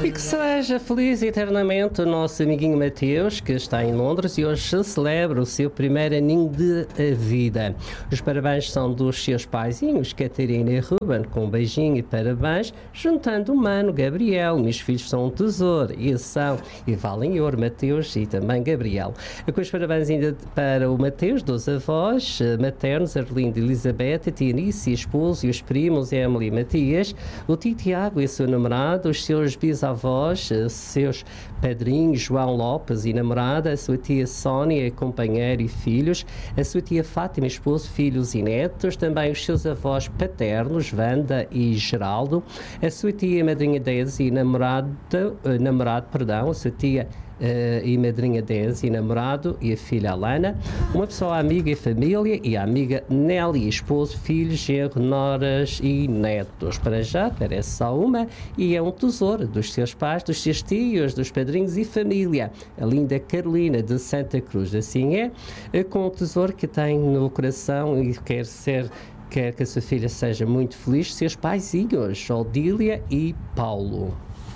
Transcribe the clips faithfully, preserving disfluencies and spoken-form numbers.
E que seja feliz eternamente o nosso amiguinho Mateus, que está em Londres e hoje celebra o seu primeiro aninho de vida. Os parabéns são dos seus paizinhos, Catarina e Ruben, com um beijinho e parabéns, juntando o mano Gabriel. Meus filhos são um tesouro e são e valem ouro, Mateus e também Gabriel. Com os parabéns ainda para o Mateus, dos avós maternos, Arlindo e Elizabeth, a tia Nice, esposo e os primos Emily e Matias, o tio Tiago e o seu namorado, os seus bisavós, seus padrinhos João Lopes e namorada, a sua tia Sónia, companheiro e filhos, a sua tia Fátima, esposo, filhos e netos, também os seus avós paternos, Wanda e Geraldo, a sua tia madrinha Desi e namorado, namorado, perdão, a sua tia Uh, e madrinha Desi e namorado e a filha Alana, uma pessoa amiga e família e a amiga Nelly, esposo, filhos, genro, noras e netos. Para já parece só uma e é um tesouro dos seus pais, dos seus tios, dos padrinhos e família, a linda Carolina de Santa Cruz. Assim é, com o tesouro que tem no coração e quer ser quer que a sua filha seja muito feliz, seus paizinhos, Odília e Paulo.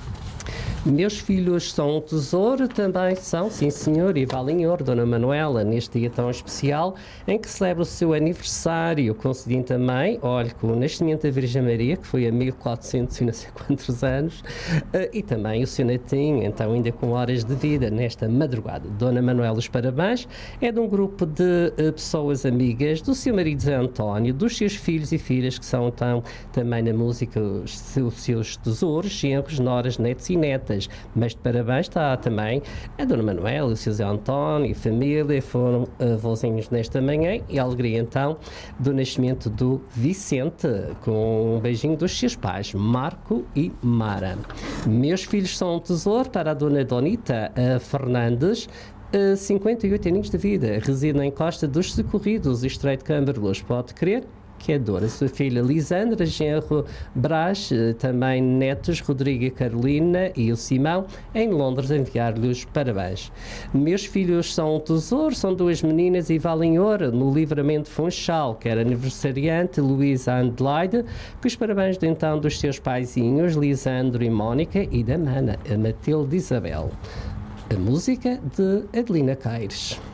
Meus filhos são um tesouro, também são, sim senhor, e valem ouro, Dona Manuela, neste dia tão especial, em que celebra o seu aniversário, concedindo também, olha, com o nascimento da Virgem Maria, que foi a mil e quatrocentos e não sei quantos anos, e também o seu netinho, então ainda com horas de vida nesta madrugada. Dona Manuela, os parabéns, é de um grupo de uh, pessoas amigas, do seu marido Zé António, dos seus filhos e filhas, que são então também na música os, os seus tesouros, genros, noras, netos e netas. Mas de parabéns está também a Dona Manuela, o seu Zé António e família, foram avózinhos nesta manhã e a alegria então do nascimento do Vicente, com um beijinho dos seus pais, Marco e Mara. Meus filhos são um tesouro para a Dona Donita Fernandes, cinquenta e oito aninhos de vida, reside na encosta dos Socorridos, Estreito de Camberluz, pode crer? Que adora a sua filha Lisandra, genro Brás, também netos Rodrigo e Carolina e o Simão, em Londres, enviar-lhe os parabéns. Meus filhos são um tesouro, são duas meninas e valem ouro, no Livramento Funchal, que era aniversariante, Luísa Adelaide, que os parabéns de então dos seus paizinhos, Lisandro e Mónica, e da mana, a Matilde Isabel. A música de Adelina Caires.